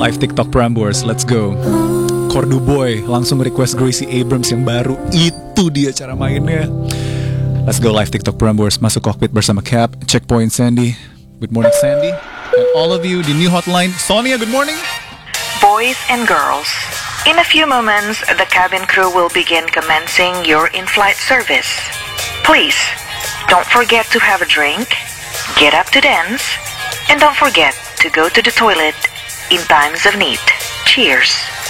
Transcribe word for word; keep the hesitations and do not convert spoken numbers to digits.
Live TikTok Prambors, let's go. Cordu Boy langsung request Gracie Abrams yang baru. Itu dia cara mainnya. Let's go live TikTok Prambors. Masuk cockpit bersama Cap, Checkpoint Sandy. Good morning Sandy. And all of you, the new hotline. Sonia, good morning. Boys and girls, in a few moments, the cabin crew will begin commencing your in-flight service. Please, don't forget to have a drink, get up to dance, and don't forget to go to the toilet in times of need. Cheers.